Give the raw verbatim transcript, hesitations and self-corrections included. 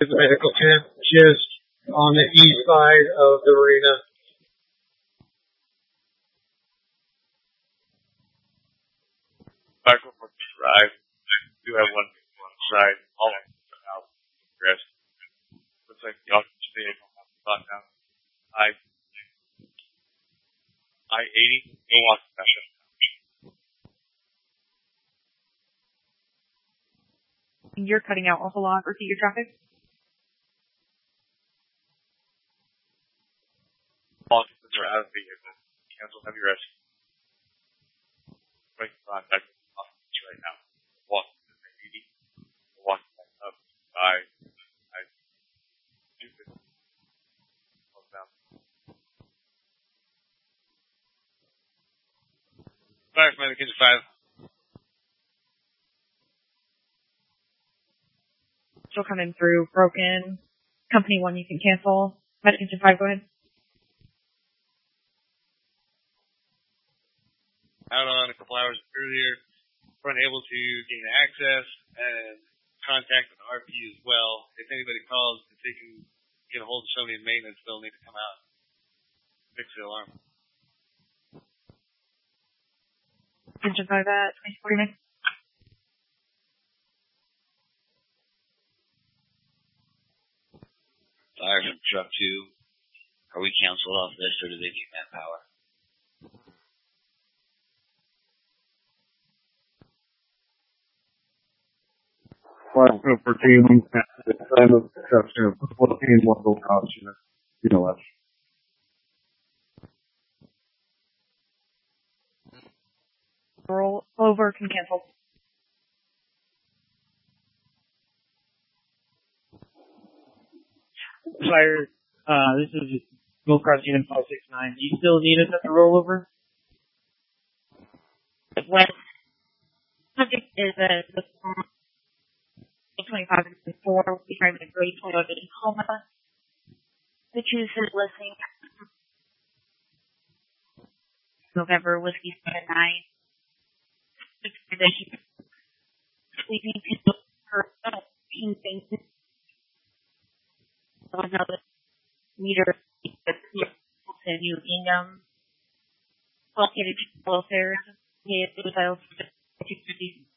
The medical tent just on the east side of the arena. Back over to drive. I do have one on the side. All out. Rest. Looks like the office stay on now. I I eighty. No walk session. You're cutting out a whole lot. Repeat your traffic. Officers are out of vehicle. Cancel heavy rescue. Break contact with officers right now. Walk to the eighty. Walk back up. I I stupid. Walk down. Fire from Medication five. Still coming through. Broken. Company one, you can cancel. Medication five, go ahead. Out on a couple hours earlier, we're unable to gain access and contact an R P as well. If anybody calls, if they can get a hold of somebody in maintenance, they'll need to come out and fix the alarm. Medication five at twenty forty-nine. Fire from truck two. Are we canceled off this, or do they need manpower? Fire from fourteen. Time of construction. fourteen, one gold option. You know what? Roll over, can cancel. Fire, uh, this is Gold Cross Unit five six nine. Do you still need us at the rollover? When subject is a twenty-five and four, we try to grade Toyota Tacoma. The choose is listening. November Whiskey seven nine. We need to look for things. Another meter to New Ingham. Located welfare. It was